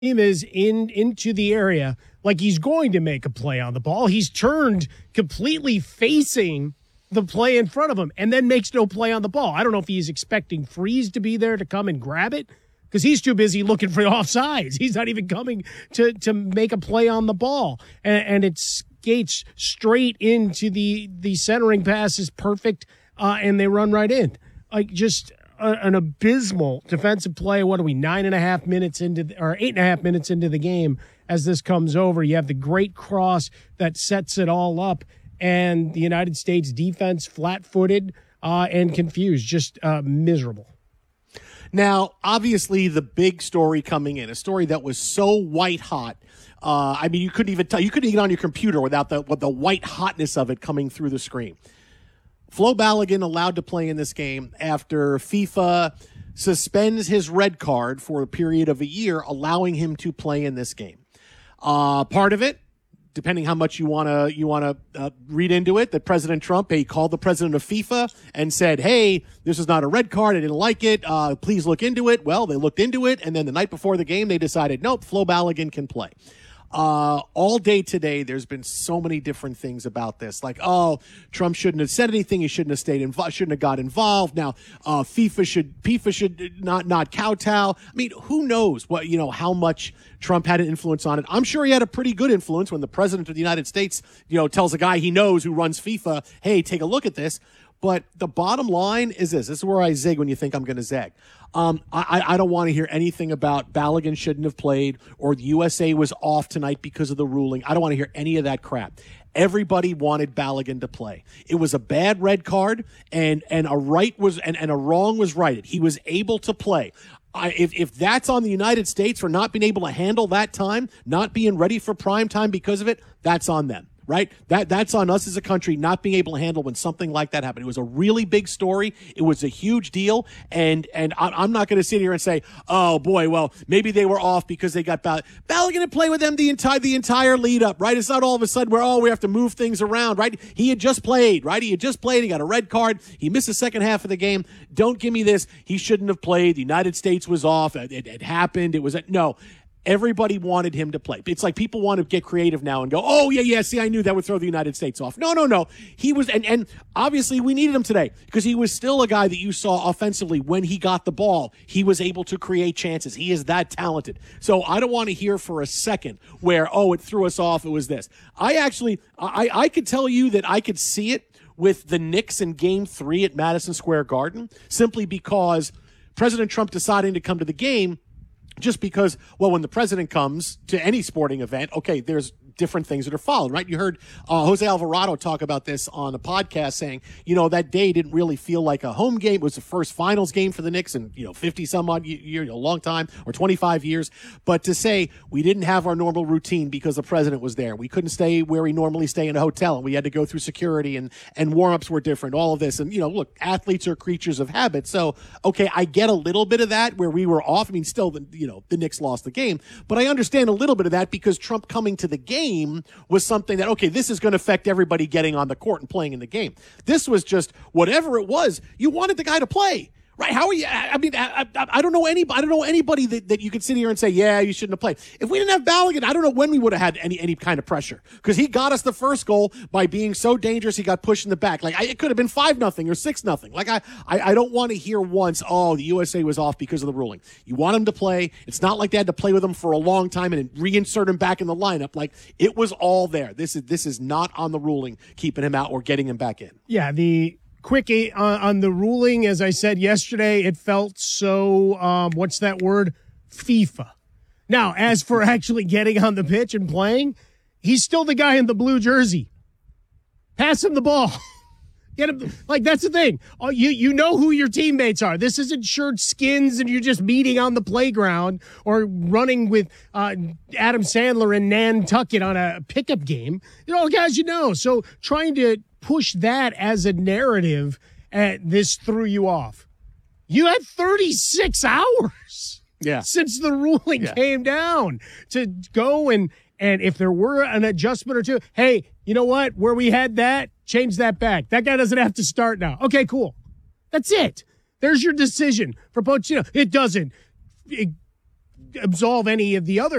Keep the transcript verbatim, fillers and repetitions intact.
team is in into the area like he's going to make a play on the ball. He's turned completely facing the play in front of him and then makes no play on the ball. I don't know if he's expecting Freeze to be there to come and grab it because he's too busy looking for offsides. He's not even coming to, to make a play on the ball. And, and it skates straight into the, the centering pass is perfect, uh, and they run right in. Like, just a, an abysmal defensive play. What are we, nine and a half minutes into, the, or eight and a half minutes into the game as this comes over? You have the great cross that sets it all up, and the United States defense flat-footed uh, and confused, just uh, miserable. Now, obviously, the big story coming in, a story that was so white-hot, uh, I mean, you couldn't even tell, you couldn't get on your computer without the, with the white hotness of it coming through the screen. Flo Balogun allowed to play in this game after FIFA suspends his red card for a period of a year, allowing him to play in this game. Uh, part of it, depending how much you want to you want to uh, read into it, that President Trump, he called the president of FIFA and said, hey, this is not a red card. I didn't like it. Uh, please look into it. Well, they looked into it, and then the night before the game, they decided, nope, Flo Balogun can play. Uh, all day today, there's been so many different things about this. Like, oh, Trump shouldn't have said anything. He shouldn't have stayed involved, shouldn't have got involved. Now, uh, FIFA should, FIFA should not, not kowtow. I mean, who knows what, you know, how much Trump had an influence on it. I'm sure he had a pretty good influence when the president of the United States, you know, tells a guy he knows who runs FIFA, hey, take a look at this. But the bottom line is this. This is where I zig when you think I'm going to zag. Um, I, I don't want to hear anything about Balogun shouldn't have played or the U S A was off tonight because of the ruling. I don't want to hear any of that crap. Everybody wanted Balogun to play. It was a bad red card, and, and a right was and, and a wrong was righted. He was able to play. I, if, if that's on the United States for not being able to handle that time, not being ready for prime time because of it, that's on them. Right? That that's on us as a country not being able to handle when something like that happened. It was a really big story. It was a huge deal. And and I'm not going to sit here and say, oh boy, well, maybe they were off because they got Balogun. Balogun to play with them the entire the entire lead up, right? It's not all of a sudden where, oh, we have to move things around, right? He had just played, right? He had just played. He got a red card. He missed the second half of the game. Don't give me this. He shouldn't have played. The United States was off. It, it, it happened. It was a, no. Everybody wanted him to play. It's like people want to get creative now and go, oh, yeah, yeah, see, I knew that would throw the United States off. No, no, no. He was, and, and obviously we needed him today because he was still a guy that you saw offensively when he got the ball. He was able to create chances. He is that talented. So I don't want to hear for a second where, oh, it threw us off. It was this. I actually, I, I could tell you that I could see it with the Knicks in game three at Madison Square Garden simply because President Trump deciding to come to the game. Just because, well, when the president comes to any sporting event, okay, there's different things that are followed, right? You heard uh, Jose Alvarado talk about this on a podcast saying, you know, that day didn't really feel like a home game. It was the first finals game for the Knicks in, you know, fifty some odd years, a long time, or twenty-five years. But to say we didn't have our normal routine because the president was there. We couldn't stay where we normally stay in a hotel, and we had to go through security, and, and warm-ups were different, all of this. And, you know, look, athletes are creatures of habit. So, okay, I get a little bit of that where we were off. I mean, still, the, you know, the Knicks lost the game. But I understand a little bit of that because Trump coming to the game was something that, okay, this is going to affect everybody getting on the court and playing in the game. This was just whatever it was. You wanted the guy to play. Right? How are you? I mean, I, I, I don't know any. I don't know anybody that, that you could sit here and say, yeah, you shouldn't have played. If we didn't have Balogun, I don't know when we would have had any any kind of pressure because he got us the first goal by being so dangerous. He got pushed in the back. Like I, it could have been five nothing or six nothing. Like I, I, I don't want to hear once. Oh, the U S A was off because of the ruling. You want him to play. It's not like they had to play with him for a long time and then reinsert him back in the lineup. Like it was all there. This is this is not on the ruling keeping him out or getting him back in. Yeah, the. Quick on, on the ruling, as I said yesterday, it felt so, um, what's that word? FIFA. Now, as for actually getting on the pitch and playing, he's still the guy in the blue jersey. Pass him the ball. Get him. Like, that's the thing. Oh, you, you know who your teammates are. This isn't shirt skins and you're just meeting on the playground or running with uh, Adam Sandler and Nantucket on a pickup game. You know, guys, you know. So trying to push that as a narrative, uh, this threw you off. You had thirty-six hours yeah. since the ruling yeah. came down to go and, and if there were an adjustment or two, hey, you know what? Where we had that, change that back. That guy doesn't have to start now. Okay, cool. That's it. There's your decision for Pochettino. It doesn't. It, absolve any of the other